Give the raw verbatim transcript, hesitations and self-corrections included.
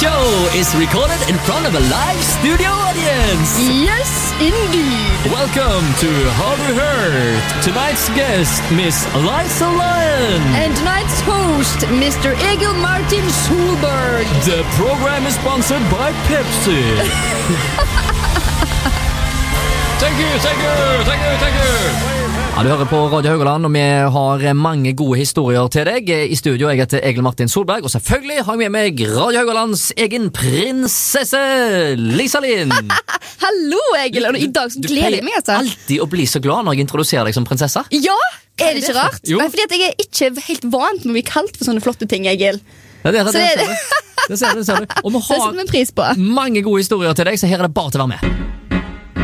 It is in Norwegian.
show is recorded in front of a live studio audience. Yes, indeed. Welcome to Har du hørt? Tonight's guest, Miss Liza Lyon. And tonight's host, Mister Egil Martin Solberg. The program is sponsored by Pepsi. Thank you, thank you, thank you, thank you. Ja, du hører på Radio Haugaland, og vi har mange gode historier til deg. I studio jeg heter Egil Martin Solberg, og selvfølgelig har jeg med meg Radio Haugalands egen prinsesse, Liza Lyon. Hallo, Egil, og i dag så gleder jeg meg. Du pleier alltid å bli så glad når jeg introduserer deg som prinsesse. Ja, er det ikke rart? Jo. Nei, fordi at jeg er ikke helt vant med å bli kalt for sånne flotte ting, Egil. Ja, det, det, Så det, det, det, det ser du, det ser du. Og vi det setter vi pris på. har mange gode historier til deg, så her er det bare til å være med.